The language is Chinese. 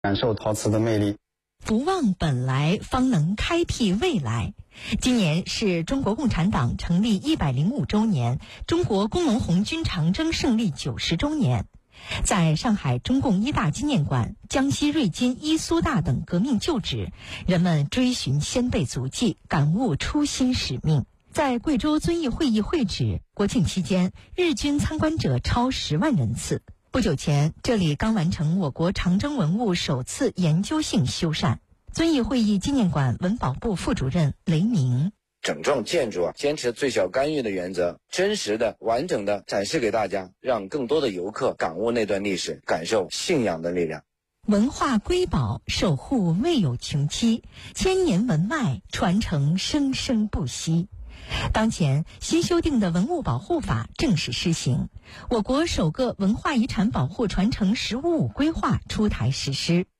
感受陶瓷的魅力。 不忘本来，方能开辟未来。今年是中国共产党成立105周年，中国工农红军长征胜利90周年。在上海中共一大纪念馆、江西瑞金一苏大等革命旧址，人们追寻先辈足迹，感悟初心使命。在贵州遵义会议会址，国庆期间日均参观者超10万人次。不久前，这里刚完成我国长征文物首次研究性修缮。遵义会议纪念馆文保部副主任雷明： 整幢建筑坚持最小干预的原则，真实的、完整的展示给大家，让更多的游客感悟那段历史，感受信仰的力量。 文化瑰宝守护未有穷期，千年文脉传承生生不息。当前新修订的文物保护法正式施行，我国首个文化遗产保护传承“15+5”规划出台实施。